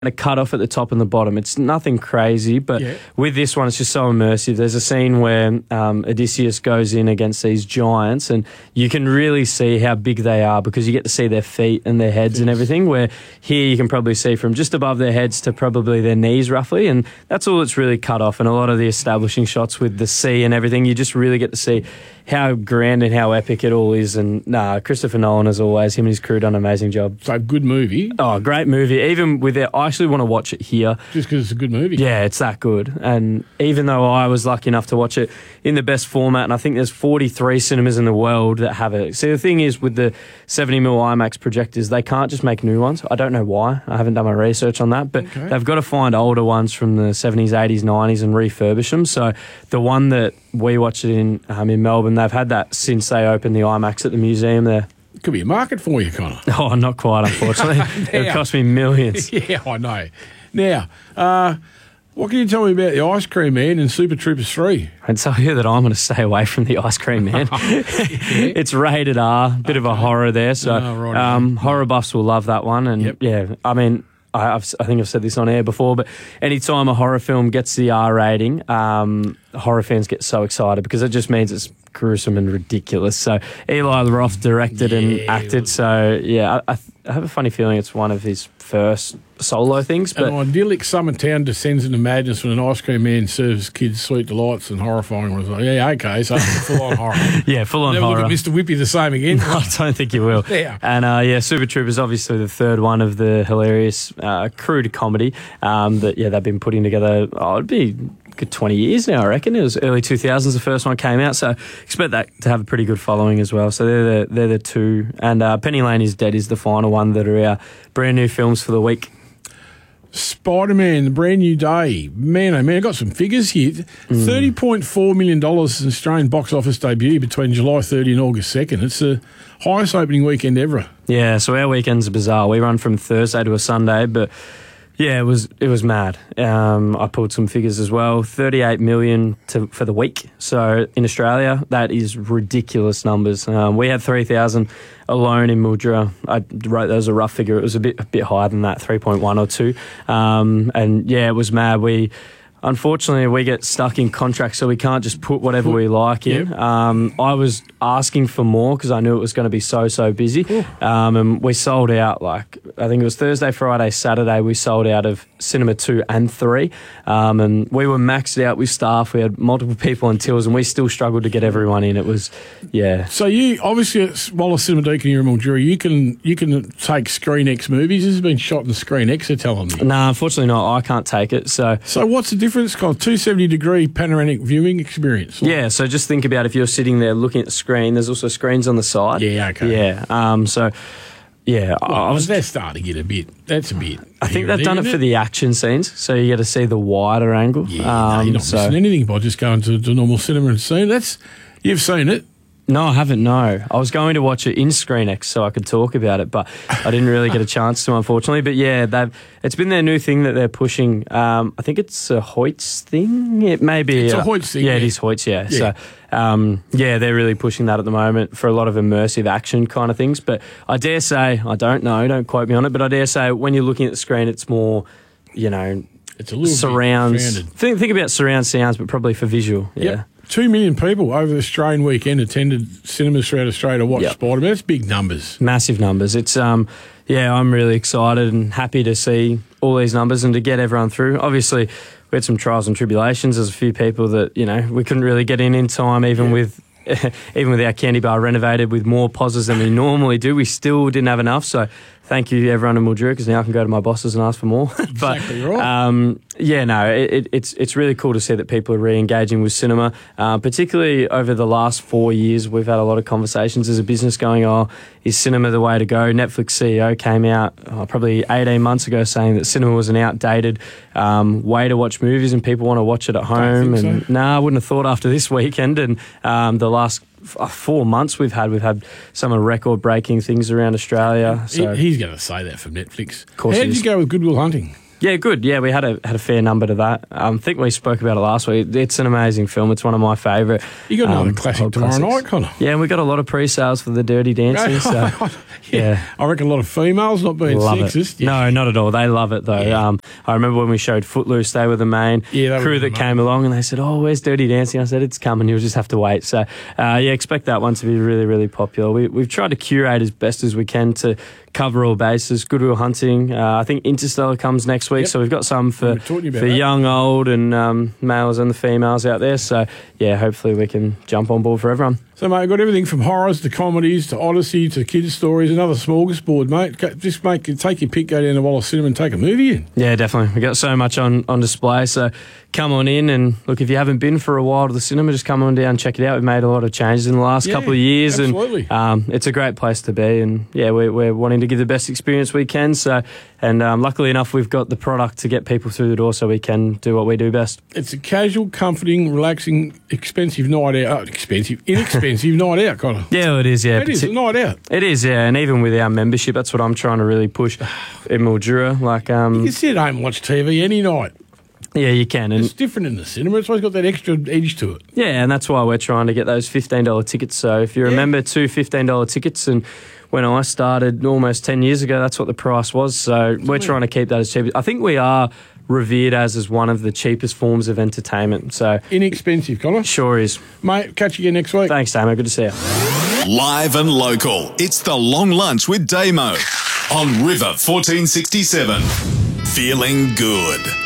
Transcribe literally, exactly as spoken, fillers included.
a cut off at the top and the bottom. It's nothing crazy, but Yeah. with this one, it's just so immersive. There's a scene where um, Odysseus goes in against these giants, and you can really see how big they are because you get to see their feet and their heads and everything, where here you can probably see from just above their heads to probably their knees roughly, and that's all that's really cut off. And a lot of the establishing shots with the sea and everything, you just really get to see how grand and how epic it all is. And nah, Christopher Nolan, as always, him and his crew done an amazing job. So, good movie. Oh, great movie. Even with it, I actually want to watch it here. Just because it's a good movie. Yeah, it's that good. And even though I was lucky enough to watch it in the best format, and I think there's forty-three cinemas in the world that have it. See, the thing is with the seventy millimeter IMAX projectors, they can't just make new ones. I don't know why. I haven't done my research on that, but Okay. they've got to find older ones from the seventies, eighties, nineties and refurbish them. So the one that we watched it in um, in Melbourne, they've had that since they opened the IMAX at the museum there. Could be a market for you, Connor. Oh, not quite, unfortunately. It Now- cost me millions. Yeah, I know. Now, uh, what can you tell me about the Ice Cream Man and Super Troopers three? I'd tell you that I'm going to stay away from the Ice Cream Man. It's rated R, bit of a horror there. So Oh, right. um, horror buffs will love that one. And Yep. yeah, I mean, I, I've, I think I've said this on air before, but anytime a horror film gets the R rating, um, horror fans get so excited because it just means it's gruesome and ridiculous. So Eli Roth directed and Yeah. acted. So yeah, I, I have a funny feeling it's one of his first solo things. But An idyllic summer town descends into madness when an ice cream man serves kids sweet delights and horrifying results. Yeah, okay, so full on horror. yeah, full on Never horror. look at Mister Whippy the same again. I don't think you will. Yeah. And uh, yeah, Super Troopers obviously the third one of the hilarious uh, crude comedy um, that yeah they've been putting together. Oh, it'd be a good twenty years now, I reckon. It was early two thousands the first one came out, so expect that to have a pretty good following as well. So they're the they're the two, and uh, Penny Lane is Dead is the final one that are our brand new films for the week. Spider-Man, the brand new day. Man, oh man, I got some figures here. Mm. thirty point four million dollars Australian box office debut between July thirtieth and August second. It's the highest opening weekend ever. Yeah, so our weekends are bizarre. We run from Thursday to a Sunday, but yeah, it was it was mad. Um, I pulled some figures as well. thirty-eight million to, for the week. So in Australia, that is ridiculous numbers. Um, we had three thousand alone in Mildura. I wrote that as a rough figure. It was a bit a bit higher than that, three point one or two. Um, and yeah, it was mad. We Unfortunately, we get stuck in contracts, so we can't just put whatever we like in. Yep. Um, I was asking for more because I knew it was going to be so, so busy. Um, and we sold out, like, I think it was Thursday, Friday, Saturday, we sold out of Cinema two and three. Um, and we were maxed out with staff. We had multiple people on tills, and we still struggled to get everyone in. It was, yeah. So you, obviously at Wallace Cinema Deakin here in Mildura, you can, you can take Screen X movies. This has been shot in Screen X, they're telling me. No, unfortunately not. I can't take it. So So what's the difference? It's called two hundred seventy degree panoramic viewing experience. yeah, so just think about if you're sitting there looking at the screen, there's also screens on the side. Yeah, okay. Yeah, um, so, yeah, I- I Well, was... they're starting to get a bit. That's a bit. I think here they've and done there, it isn't for the action scenes, so you get to see the wider angle. Yeah, no, um, you're not so, missing anything by just going to, to normal cinema and seeing that's. You've seen it. No, I haven't, no. I was going to watch it in ScreenX so I could talk about it, but I didn't really get a chance to, unfortunately. But yeah, they've it's been their new thing that they're pushing. Um, I think it's a Hoyts thing. It may be. It's a uh, Hoyts thing, Yeah, it yeah. is Hoyts, yeah. Yeah. So, um, yeah, they're really pushing that at the moment for a lot of immersive action kind of things. But I dare say, I don't know, don't quote me on it, but I dare say when you're looking at the screen, it's more, you know, It's a little surrounds. bit surrounded. Think, think about surround sounds, but probably for visual. Yeah. Yep. Two million people over the Australian weekend attended cinemas throughout Australia to watch Yep. Spider-Man. That's big numbers. Massive numbers. It's um, yeah, I'm really excited and happy to see all these numbers and to get everyone through. Obviously, we had some trials and tribulations. There's a few people that you know we couldn't really get in in time, even Yeah. with. Even with our candy bar renovated with more pauses than we normally do, we still didn't have enough. So thank you to everyone in Mildura, because now I can go to my bosses and ask for more. but Exactly right. um, yeah, no, it, it, it's it's really cool to see that people are re-engaging with cinema. Uh, particularly over the last four years, we've had a lot of conversations as a business going, oh, is cinema the way to go? Netflix C E O came out oh, probably eighteen months ago saying that cinema was an outdated um, way to watch movies and people want to watch it at home. think And so. nah, I wouldn't have thought after this weekend and um, the last f- four months we've had, we've had some of record-breaking things around Australia. So He, he's going to say that from Netflix. course How he did is. you go with Good Will Hunting? Yeah, good. Yeah, we had a had a fair number to that. Um, I think we spoke about it last week. It's an amazing film. It's one of my favourite. You got another um, classic old tomorrow classics. night, Connor. Yeah, and we got a lot of pre-sales for the Dirty Dancing. So, yeah. yeah. I reckon a lot of females, not being Love sexist. it. Yeah. No, not at all. They love it though. Yeah. Um, I remember when we showed Footloose, they were the main Yeah, they were crew the that main. came along, and they said, "Oh, where's Dirty Dancing?" I said, "It's coming. You'll just have to wait." So, uh, yeah, expect that one to be really, really popular. We, we've tried to curate as best as we can to cover all bases. Good Will Hunting. Uh, I think Interstellar comes next week, Yep. so we've got some for We were talking about for that. young, old, and um, males and the females out there. So, yeah, hopefully we can jump on board for everyone. So, mate, we've got everything from horrors to comedies to Odyssey to kids' stories. Another smorgasbord, mate. Go, just make take your pick, go down to Wallace Cinema and take a movie in. Yeah, definitely. We got so much on, on display. So come on in and look, if you haven't been for a while to the cinema, just come on down and check it out. We've made a lot of changes in the last Yeah, couple of years. absolutely. And um, it's a great place to be. And yeah, we're, we're wanting to give the best experience we can. So, and um, luckily enough, we've got the product to get people through the door so we can do what we do best. It's a casual, comforting, relaxing, expensive night out. Oh, expensive, inexpensive night out, Connor. Yeah, well, it is. Yeah, It is a night out. It is. Yeah, and even with our membership, that's what I'm trying to really push in Mildura. Like, um, You can sit at home and watch T V any night. yeah, you can. And It's different in the cinema. It's always got that extra edge to it. yeah, and that's why we're trying to get those fifteen dollars tickets. So if you Yeah. remember two fifteen dollars tickets, and when I started almost ten years ago, that's what the price was. So we're trying to keep that as cheap. I think we are revered as, as one of the cheapest forms of entertainment. So Inexpensive, Connor. sure is. Mate, catch you again next week. Thanks, Damo. Good to see you. Live and local. It's the Long Lunch with Damo on River fourteen sixty-seven. Feeling good.